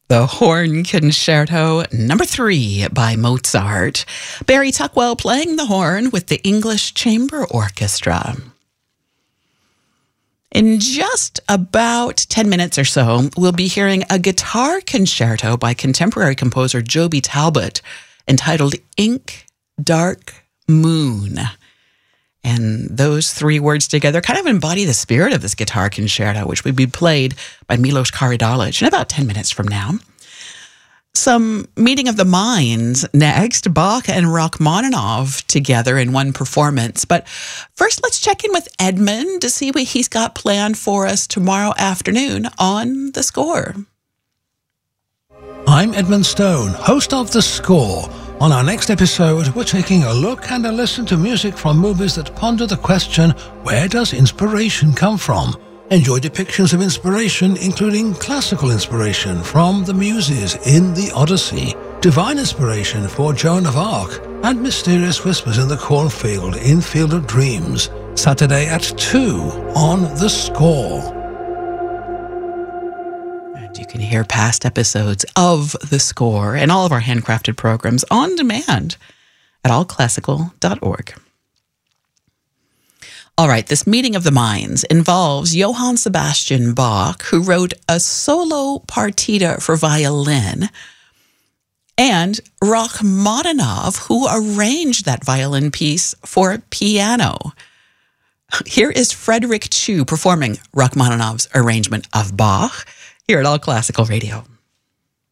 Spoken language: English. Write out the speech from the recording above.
The Horn Concerto number 3 by Mozart. Barry Tuckwell playing the horn with the English Chamber Orchestra. In just about 10 minutes or so, we'll be hearing a guitar concerto by contemporary composer Joby Talbot entitled Ink, Dark, Moon. And those 3 words together kind of embody the spirit of this guitar concerto, which will be played by Milos Karadalic in about 10 minutes from now. Some meeting of the minds next, Bach and Rachmaninoff together in one performance. But first, let's check in with Edmund to see what he's got planned for us tomorrow afternoon on The Score. I'm Edmund Stone, host of The Score. On our next episode, we're taking a look and a listen to music from movies that ponder the question, where does inspiration come from? Enjoy depictions of inspiration, including classical inspiration from the Muses in the Odyssey, divine inspiration for Joan of Arc, and mysterious whispers in the cornfield in Field of Dreams. Saturday at 2 on The Score. You can hear past episodes of The Score and all of our handcrafted programs on demand at allclassical.org. All right, this meeting of the minds involves Johann Sebastian Bach, who wrote a solo partita for violin, and Rachmaninoff, who arranged that violin piece for piano. Here is Frederick Chu performing Rachmaninoff's arrangement of Bach here at All Classical Radio.